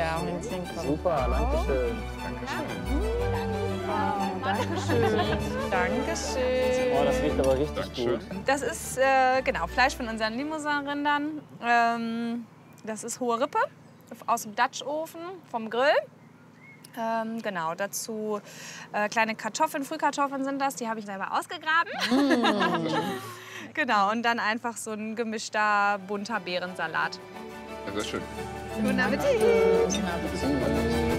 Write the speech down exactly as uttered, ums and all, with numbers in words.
Ja, Hähnchen kommt. Super, danke schön. Oh, Dankeschön. Dankeschön. Oh, das riecht aber richtig gut. Das ist äh, genau Fleisch von unseren Limousin-Rindern. Ähm, das ist hohe Rippe aus dem Dutch-Ofen vom Grill. Ähm, genau, dazu äh, kleine Kartoffeln, Frühkartoffeln sind das, die habe ich selber ausgegraben. Mm. Genau, und dann einfach so ein gemischter, bunter Beerensalat. Ja, sehr schön. Guten Appetit! Guten Appetit.